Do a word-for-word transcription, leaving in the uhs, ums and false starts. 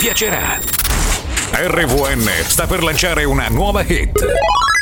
piacerà. R V N sta per lanciare una nuova hit.